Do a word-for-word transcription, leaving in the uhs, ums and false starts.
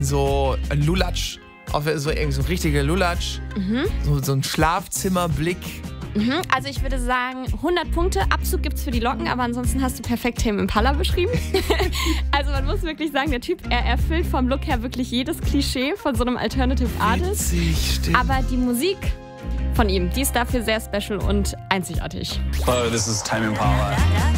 So ein Lulatsch, auf so, irgendwie so richtige Lulatsch, mhm. so, so ein Schlafzimmerblick. Mhm, also ich würde sagen, hundert Punkte, Abzug gibt's für die Locken, aber ansonsten hast du perfekt Tame Impala beschrieben. Also man muss wirklich sagen, der Typ, er erfüllt vom Look her wirklich jedes Klischee von so einem Alternative Artist. Witzig, stimmt. Aber die Musik von ihm, die ist dafür sehr special und einzigartig. Oh, this is Tame Impala.